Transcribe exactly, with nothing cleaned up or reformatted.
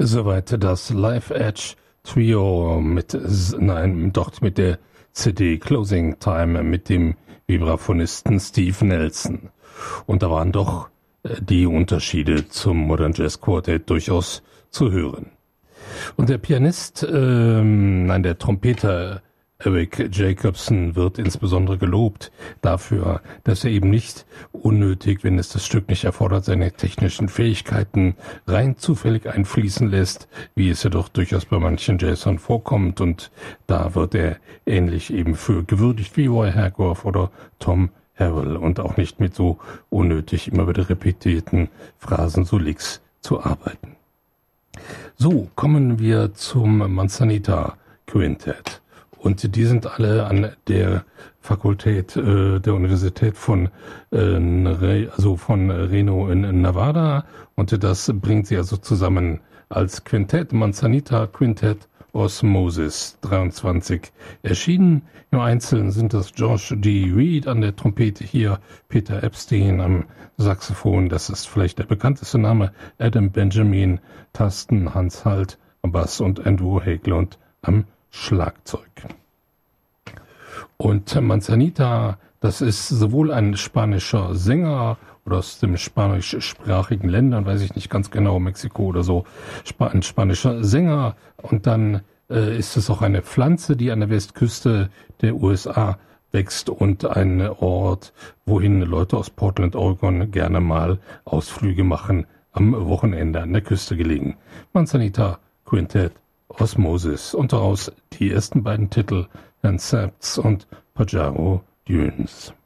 Soweit das Live Edge Trio mit, nein, doch mit der C D Closing Time mit dem Vibraphonisten Steve Nelson. Und da waren doch die Unterschiede zum Modern Jazz Quartet durchaus zu hören. Und der Pianist, ähm, nein, der Trompeter Eric Jacobson wird insbesondere gelobt dafür, dass er eben nicht unnötig, wenn es das Stück nicht erfordert, seine technischen Fähigkeiten rein zufällig einfließen lässt, wie es ja doch durchaus bei manchen Jazzern vorkommt. Und da wird er ähnlich eben für gewürdigt wie Roy Hargrove oder Tom Harrell und auch nicht mit so unnötig immer wieder repetierten Phrasen so Licks zu arbeiten. So, kommen wir zum Manzanita Quintett. Und die sind alle an der Fakultät äh, der Universität von, äh, also von Reno in Nevada. Und das bringt sie also zusammen als Quintett, Manzanita Quintett Osmosis dreiundzwanzig erschienen. Im Einzelnen sind das Josh G. Reed an der Trompete hier, Peter Epstein am Saxophon, das ist vielleicht der bekannteste Name, Adam Benjamin, Tasten, Hans Halt am Bass und Andrew Haglund am Schlagzeug. Und Manzanita, das ist sowohl ein spanischer Sänger oder aus dem spanischsprachigen Ländern, weiß ich nicht ganz genau, Mexiko oder so, ein spanischer Sänger. Und dann äh, ist es auch eine Pflanze, die an der Westküste der U S A wächst und ein Ort, wohin Leute aus Portland, Oregon gerne mal Ausflüge machen, am Wochenende an der Küste gelegen. Manzanita Quintett Osmosis und daraus die ersten beiden Titel Concepts und Pajaro Dunes.